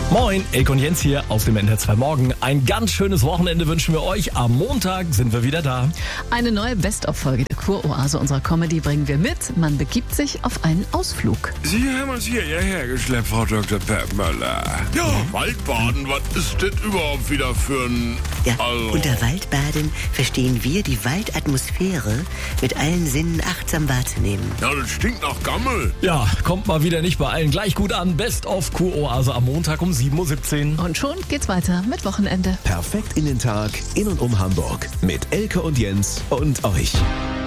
Moin, Elke und Jens hier aus dem NDR2 Morgen. Ein ganz schönes Wochenende wünschen wir euch. Am Montag sind wir wieder da. Eine neue Best-of-Folge der Kuroase unserer Comedy bringen wir mit. Man begibt sich auf einen Ausflug. Sie haben uns hierher geschleppt, Frau Dr. Peppmöller. Ja, Waldbaden, was ist das überhaupt wieder für ein... Ja, unter Waldbaden verstehen wir die Waldatmosphäre mit allen Sinnen achtsam wahrzunehmen. Ja, das stinkt nach Gammel. Ja, kommt mal wieder nicht bei allen gleich gut an. Best-of Kuroase am Montag um 7:17 Uhr. Und schon geht's weiter mit Wochenende. Perfekt in den Tag, in und um Hamburg. Mit Elke und Jens und euch.